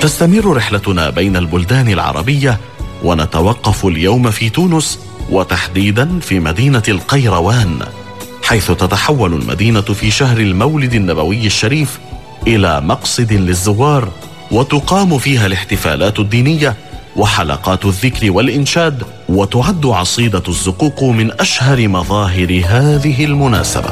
تستمر رحلتنا بين البلدان العربية، ونتوقف اليوم في تونس، وتحديدا في مدينة القيروان، حيث تتحول المدينة في شهر المولد النبوي الشريف إلى مقصد للزوار، وتقام فيها الاحتفالات الدينية وحلقات الذكر والإنشاد، وتعد عصيدة الزقوق من أشهر مظاهر هذه المناسبة.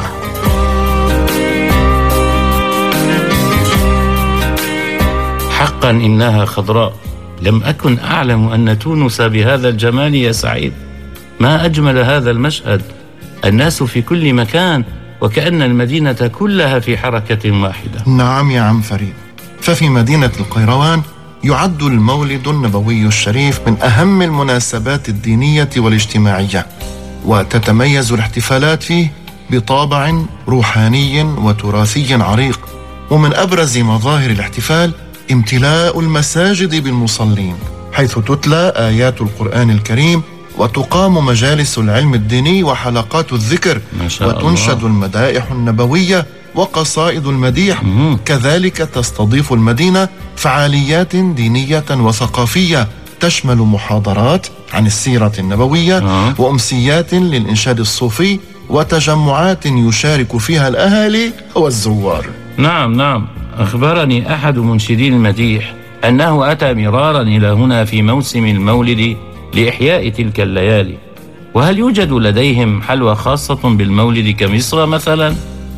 حقا إنها خضراء، لم أكن أعلم أن تونس بهذا الجمال يا سعيد. ما أجمل هذا المشهد، الناس في كل مكان، وكأن المدينة كلها في حركة واحدة. نعم يا عم فريد، ففي مدينة القيروان يعد المولد النبوي الشريف من أهم المناسبات الدينية والاجتماعية، وتتميز الاحتفالات فيه بطابع روحاني وتراثي عريق. ومن أبرز مظاهر الاحتفال امتلاء المساجد بالمصلين، حيث تتلى آيات القرآن الكريم، وتقام مجالس العلم الديني وحلقات الذكر، وتنشد المدائح النبوية وقصائد المديح. كذلك تستضيف المدينة فعاليات دينية وثقافية تشمل محاضرات عن السيرة النبوية، وأمسيات للإنشاد الصوفي، وتجمعات يشارك فيها الأهالي والزوار. نعم، أخبرني أحد منشدي المديح أنه أتى مرارا إلى هنا في موسم المولد لإحياء تلك الليالي. وهل يوجد لديهم حلوى خاصة بالمولد كمصر مثلا؟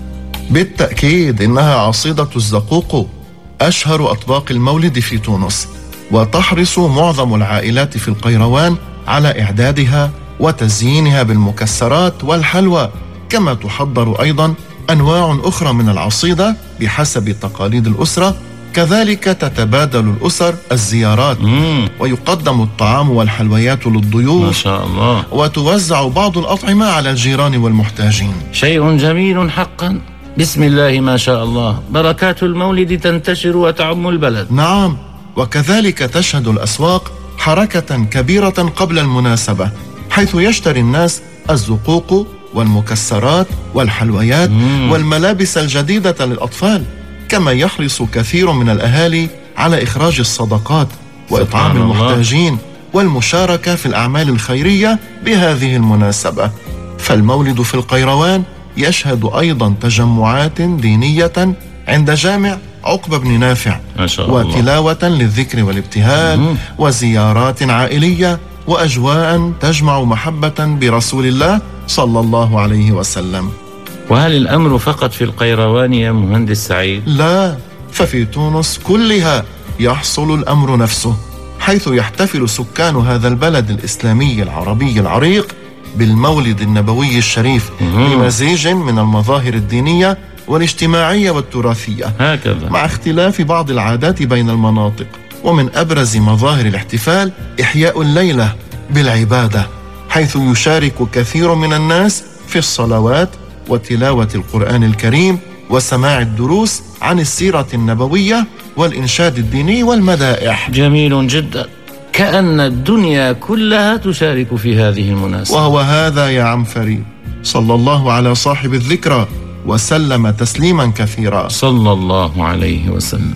بالتأكيد، إنها عصيدة الزقوق أشهر أطباق المولد في تونس، وتحرص معظم العائلات في القيروان على إعدادها وتزيينها بالمكسرات والحلوى، كما تحضر أيضا أنواع أخرى من العصيدة بحسب تقاليد الأسرة. كذلك تتبادل الأسر الزيارات، ويقدم الطعام والحلويات للضيوف ما شاء الله، وتوزع بعض الأطعمة على الجيران والمحتاجين. شيء جميل حقا، بسم الله ما شاء الله، بركات المولد تنتشر وتعم البلد. نعم، وكذلك تشهد الأسواق حركة كبيرة قبل المناسبة، حيث يشتري الناس الزقوق والمكسرات والحلويات والملابس الجديدة للأطفال. كما يحرص كثير من الأهالي على إخراج الصدقات وإطعام المحتاجين والمشاركة في الأعمال الخيرية بهذه المناسبة. فالمولد في القيروان يشهد أيضا تجمعات دينية عند جامع عقبة بن نافع، وتلاوة للذكر والابتهال، وزيارات عائلية، وأجواء تجمع محبة برسول الله صلى الله عليه وسلم. وهل الأمر فقط في القيروان يا مهندس سعيد؟ لا، ففي تونس كلها يحصل الأمر نفسه، حيث يحتفل سكان هذا البلد الإسلامي العربي العريق بالمولد النبوي الشريف بمزيج من المظاهر الدينية والاجتماعية والتراثية، هكذا، مع اختلاف بعض العادات بين المناطق. ومن أبرز مظاهر الاحتفال إحياء الليلة بالعبادة، حيث يشارك كثير من الناس في الصلوات وتلاوة القرآن الكريم وسماع الدروس عن السيرة النبوية والإنشاد الديني والمدائح. جميل جدا، كأن الدنيا كلها تشارك في هذه المناسبة. وهو هذا يا عم فريد، صلى الله على صاحب الذكرى وسلم تسليما كثيرا. صلى الله عليه وسلم.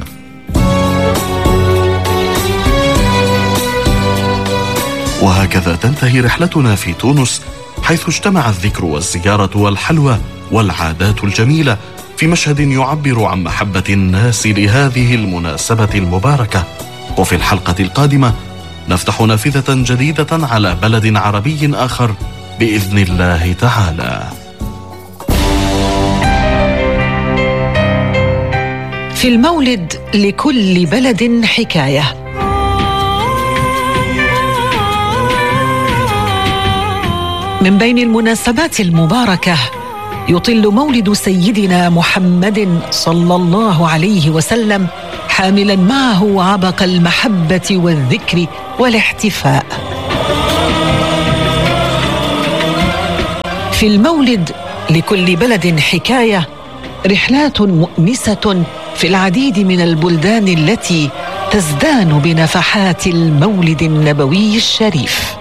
وهكذا تنتهي رحلتنا في تونس، حيث اجتمع الذكر والزيارة والحلوى والعادات الجميلة في مشهد يعبر عن محبة الناس لهذه المناسبة المباركة. وفي الحلقة القادمة نفتح نافذة جديدة على بلد عربي آخر بإذن الله تعالى. في المولد لكل بلد حكاية. من بين المناسبات المباركة يطل مولد سيدنا محمد صلى الله عليه وسلم، حاملا معه عبق المحبة والذكر والاحتفاء. في المولد لكل بلد حكاية رحلات مؤنسة في العديد من البلدان التي تزدان بنفحات المولد النبوي الشريف.